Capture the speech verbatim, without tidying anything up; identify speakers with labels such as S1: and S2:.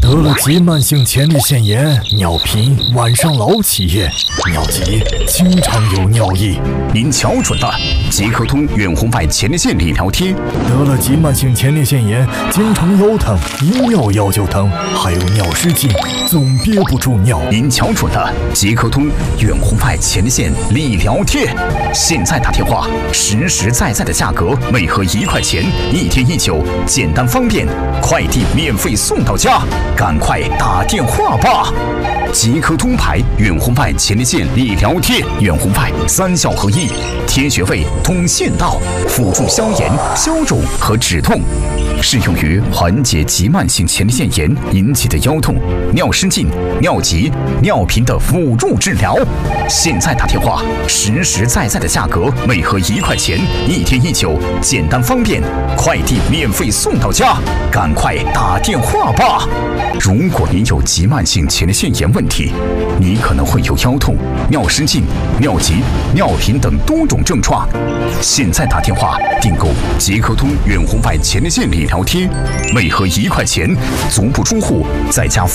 S1: 得了急慢性前列腺炎、尿频、晚上老起夜、尿急，经常有尿意。
S2: 您瞧准了，即刻通远红外前列腺理疗贴。
S1: 得了急慢性前列腺炎，经常腰疼，一尿腰就疼，还有尿失禁，总憋不住尿。
S2: 您瞧准了，即刻通远红外前列腺理疗贴。现在打电话，实实在在的价格，每盒一块钱，一天一九，简单方便，快递免费送到家。赶快打电话吧！即刻通牌远红外前列腺理疗贴，远红外三效合一，贴穴位通腺道，辅助消炎、消肿和止痛，适用于缓解急慢性前列腺炎引起的腰痛、尿失禁、尿急、尿频的辅助治疗。现在打电话，实实在在的价格，每盒一块钱，一天一九，简单方便，快递免费送到家。赶快打电话吧！如果您有急慢性前列腺炎问题，你可能会有腰痛、尿失禁、尿急、尿频等多种症状。现在打电话订购即刻通远红外前列腺理疗贴，每盒一块钱，足不出户，在家